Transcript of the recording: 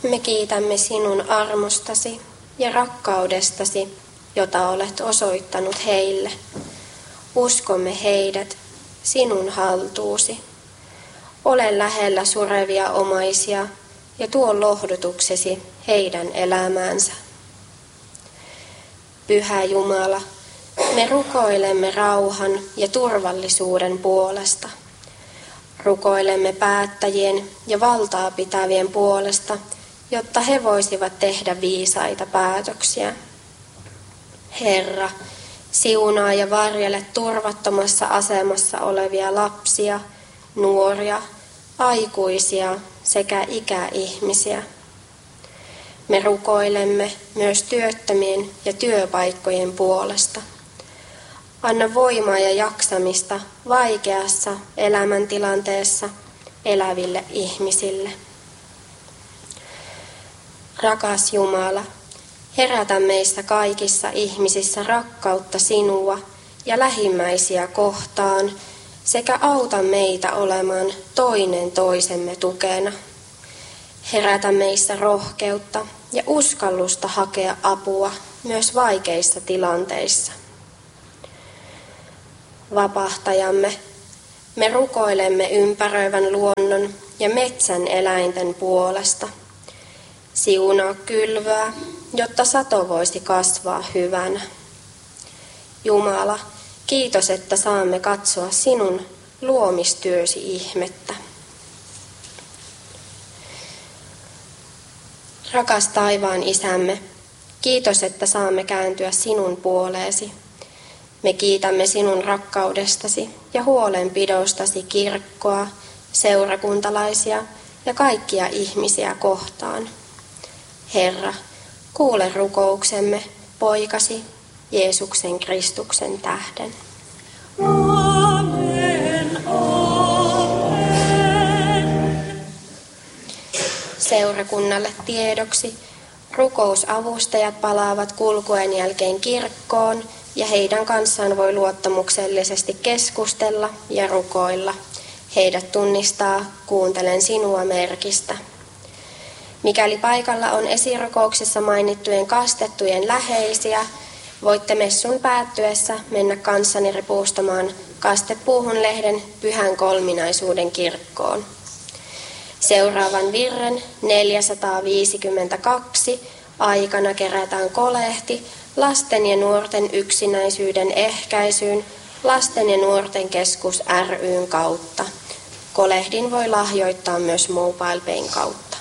Me kiitämme sinun armostasi ja rakkaudestasi, jota olet osoittanut heille. Uskomme heidät sinun haltuusi. Ole lähellä surevia omaisia ja tuo lohdutuksesi heidän elämäänsä. Pyhä Jumala, me rukoilemme rauhan ja turvallisuuden puolesta. Rukoilemme päättäjien ja valtaa pitävien puolesta, jotta he voisivat tehdä viisaita päätöksiä. Herra, siunaa ja varjele turvattomassa asemassa olevia lapsia, nuoria, aikuisia sekä ikäihmisiä. Me rukoilemme myös työttömien ja työpaikkojen puolesta. Anna voimaa ja jaksamista vaikeassa elämäntilanteessa eläville ihmisille. Rakas Jumala, herätä meissä kaikissa ihmisissä rakkautta sinua ja lähimmäisiä kohtaan sekä auta meitä olemaan toinen toisemme tukena. Herätä meissä rohkeutta ja uskallusta hakea apua myös vaikeissa tilanteissa. Vapahtajamme, me rukoilemme ympäröivän luonnon ja metsän eläinten puolesta. Siunaa kylvöä, jotta sato voisi kasvaa hyvänä. Jumala, kiitos, että saamme katsoa sinun luomistyösi ihmettä. Rakas taivaan Isämme, kiitos, että saamme kääntyä sinun puoleesi. Me kiitämme sinun rakkaudestasi ja huolenpidostasi kirkkoa, seurakuntalaisia ja kaikkia ihmisiä kohtaan. Herra, kuule rukouksemme poikasi Jeesuksen Kristuksen tähden. Amen, amen. Seurakunnalle tiedoksi, rukousavustajat palaavat kulkuen jälkeen kirkkoon ja heidän kanssaan voi luottamuksellisesti keskustella ja rukoilla. Heidät tunnistaa Kuuntelen sinua -merkistä. Mikäli paikalla on esirukouksessa mainittujen kastettujen läheisiä, voitte messun päättyessä mennä kanssani ripustamaan Kastepuuhun-lehden Pyhän Kolminaisuuden kirkkoon. Seuraavan virren 452 aikana kerätään kolehti lasten ja nuorten yksinäisyyden ehkäisyyn Lasten ja nuorten keskus ry:n kautta. Kolehdin voi lahjoittaa myös MobilePayn kautta.